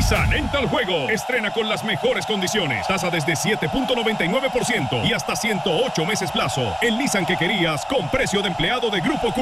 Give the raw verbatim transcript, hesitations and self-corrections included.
Nissan entra al juego. Estrena con las mejores condiciones. Tasa desde siete punto noventa y nueve por ciento y hasta ciento ocho meses plazo. El Nissan que querías con precio de empleado de Grupo Q.